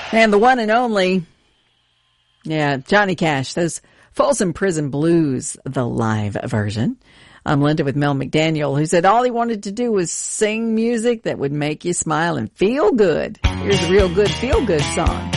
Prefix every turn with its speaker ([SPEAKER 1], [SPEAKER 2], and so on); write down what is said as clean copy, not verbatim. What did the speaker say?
[SPEAKER 1] And the one and only, Johnny Cash, those Folsom Prison Blues, the live version. I'm Linda with Mel McDaniel, who said all he wanted to do was sing music that would make you smile and feel good. Here's a real good feel-good song.